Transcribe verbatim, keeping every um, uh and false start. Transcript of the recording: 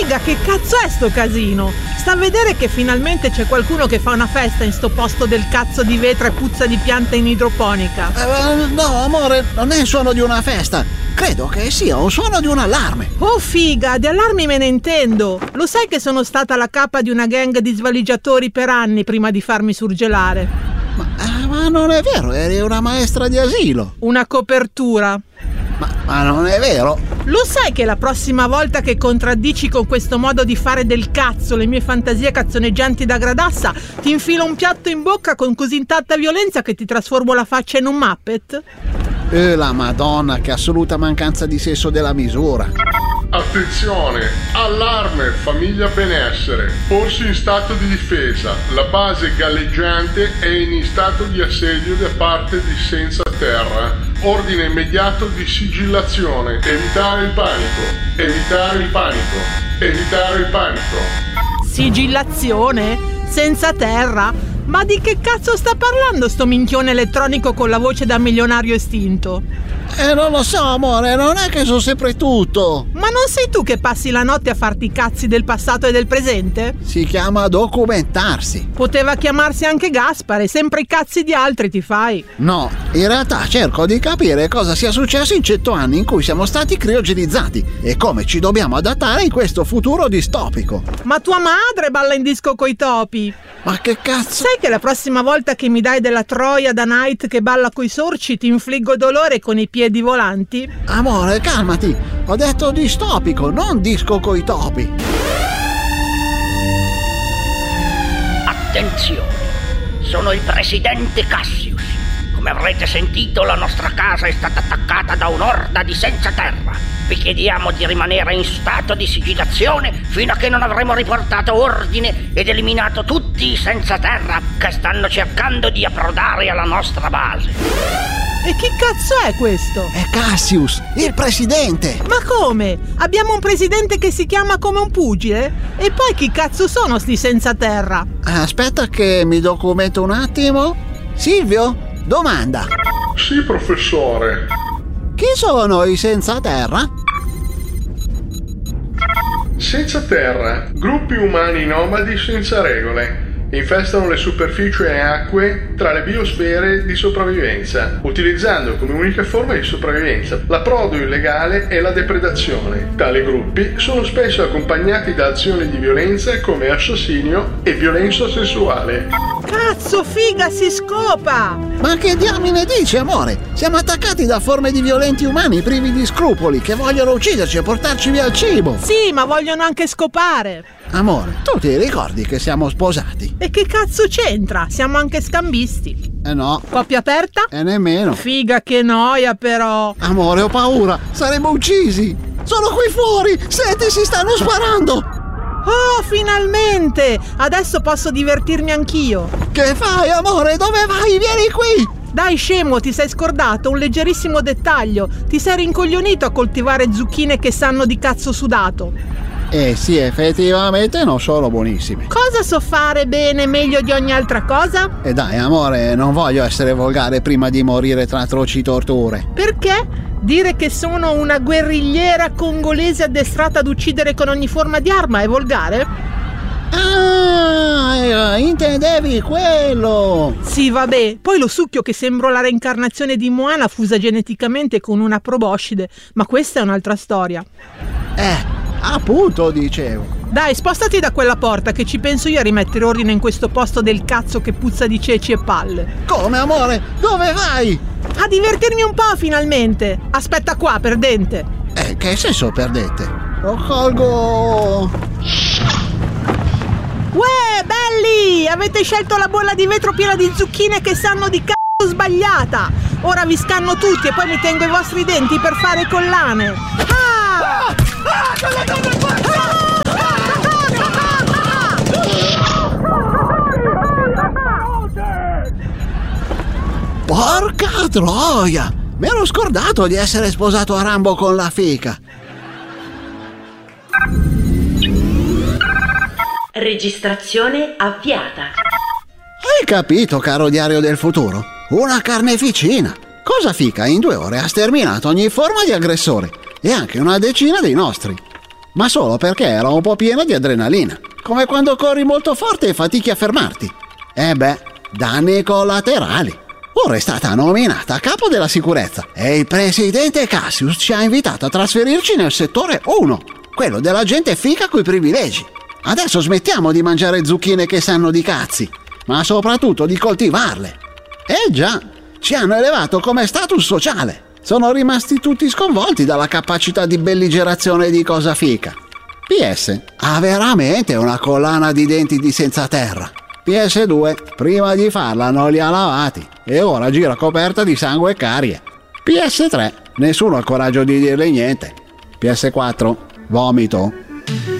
Figa, che cazzo è sto casino? Sta a vedere che finalmente c'è qualcuno che fa una festa in sto posto del cazzo di vetro e puzza di pianta in idroponica. Eh, no, amore, non è il suono di una festa. Credo che sia un suono di un allarme. Oh figa, di allarmi me ne intendo. Lo sai che sono stata la capa di una gang di svaligiatori per anni prima di farmi surgelare? Ma, eh, ma non è vero, eri una maestra di asilo. Una copertura. Ma, ma non è vero. Lo sai che la prossima volta che contraddici con questo modo di fare del cazzo le mie fantasie cazzoneggianti da gradassa, ti infilo un piatto in bocca con così tanta violenza che ti trasformo la faccia in un Muppet? Eh, la Madonna, che assoluta mancanza di senso della misura. Attenzione, allarme, famiglia benessere, porsi in stato di difesa, la base galleggiante è in stato di assedio da parte di Senza Terra, ordine immediato di sigillazione, evitare il panico, evitare il panico, evitare il panico. Sigillazione? Senza Terra? Ma di che cazzo sta parlando sto minchione elettronico con la voce da milionario estinto? Eh, non lo so, amore, non è che so sempre tutto. Ma non sei tu che passi la notte a farti i cazzi del passato e del presente? Si chiama documentarsi. Poteva chiamarsi anche Gaspare, sempre i cazzi di altri ti fai. No, in realtà cerco di capire cosa sia successo in cento anni in cui siamo stati criogenizzati e come ci dobbiamo adattare in questo futuro distopico. Ma tua madre balla in disco coi topi. Ma che cazzo? Sai che la prossima volta che mi dai della Troia da Night che balla coi sorci ti infliggo dolore con i piedi volanti? Amore, calmati. Ho detto distopico, non disco coi topi. Attenzione, sono il presidente Cassius. Come avrete sentito, la nostra casa è stata attaccata da un'orda di senza terra. Vi chiediamo di rimanere in stato di sigillazione fino a che non avremo riportato ordine ed eliminato tutti i senza terra che stanno cercando di approdare alla nostra base. E chi cazzo è questo? È Cassius, il presidente. Ma come? Abbiamo un presidente che si chiama come un pugile? E poi chi cazzo sono sti senza terra? Aspetta che mi documento un attimo. Silvio, domanda. Sì, professore. Chi sono i senza terra? Senza terra, gruppi umani nomadi senza regole. Infestano le superfici e acque tra le biosfere di sopravvivenza, utilizzando come unica forma di sopravvivenza l'approdo illegale e la depredazione. Tali gruppi sono spesso accompagnati da azioni di violenza come assassinio e violenza sessuale. Cazzo, figa, si scopa! Ma che diamine dici, amore? Siamo attaccati da forme di violenti umani privi di scrupoli che vogliono ucciderci e portarci via il cibo. Sì, ma vogliono anche scopare. Amore, tu ti ricordi che siamo sposati? E che cazzo c'entra? Siamo anche scambisti. Eh no. Coppia aperta? E nemmeno. Figa, che noia però. Amore, ho paura. Saremo uccisi. Sono qui fuori. Senti, si stanno sparando. Oh, finalmente! Adesso posso divertirmi anch'io. Che fai, amore? Dove vai? Vieni qui! Dai, scemo, ti sei scordato un leggerissimo dettaglio. Ti sei rincoglionito a coltivare zucchine che sanno di cazzo sudato. Eh sì, effettivamente non sono buonissime. Cosa so fare bene meglio di ogni altra cosa? E dai, amore, non voglio essere volgare prima di morire tra atroci torture. Perché? Dire che sono una guerrigliera congolese addestrata ad uccidere con ogni forma di arma è volgare? Ah, intendevi quello? Sì, vabbè. Poi lo succhio che sembro la reincarnazione di Moana fusa geneticamente con una proboscide. Ma questa è un'altra storia. Eh, appunto dicevo. Dai, spostati da quella porta che ci penso io a rimettere ordine in questo posto del cazzo che puzza di ceci e palle. Come, amore? Dove vai? A divertirmi un po' finalmente. Aspetta qua, perdente. Eh, che senso perdete? Lo colgo. Uè, belli! Avete scelto la bolla di vetro piena di zucchine che sanno di cazzo sbagliata. Ora vi scanno tutti e poi mi tengo i vostri denti per fare collane. Ah! Porca troia! Mi ero scordato di essere sposato a Rambo con la fica. Registrazione avviata. Hai capito, caro diario del futuro? Una carneficina. Cosa fica in due ore ha sterminato ogni forma di aggressore e anche una decina dei nostri. ma solo perché era un po' piena di adrenalina, come quando corri molto forte e fatichi a fermarti. E beh, danni collaterali. Ora è stata nominata capo della sicurezza e il presidente Cassius ci ha invitato a trasferirci nel settore uno, quello della gente fica coi privilegi. Adesso smettiamo di mangiare zucchine che sanno di cazzi, ma soprattutto di coltivarle. Eh già, ci hanno elevato come status sociale. Sono rimasti tutti sconvolti dalla capacità di belligerazione di cosa fica. P S ha veramente una collana di denti di senza terra. P S due, prima di farla non li ha lavati e ora gira coperta di sangue e carie. P S tre, nessuno ha il coraggio di dirle niente. P S quattro, vomito.